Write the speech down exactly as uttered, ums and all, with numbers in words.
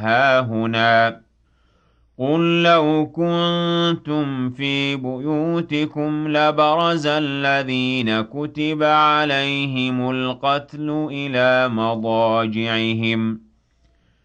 هَاهُنَا قُل لَّوْ كُنتُمْ فِي بُيُوتِكُمْ لَبَرَزَ الَّذِينَ كُتِبَ عَلَيْهِمُ الْقَتْلُ إِلَىٰ مَضَاجِعِهِمْ ۖ